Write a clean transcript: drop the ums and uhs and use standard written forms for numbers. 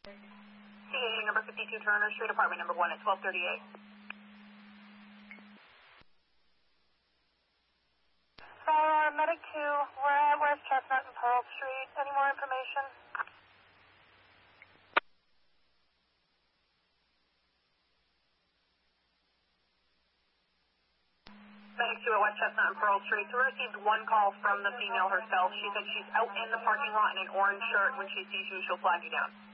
CAA number 52 Turner Street, apartment number 1 at 1238. Medic 2, we're at West Chestnut and Pearl Street. Any more information? Medic 2 at West Chestnut and Pearl Street. So we received one call from the female herself. She said she's out in the parking lot in an orange shirt. When she sees you, she'll flag you down.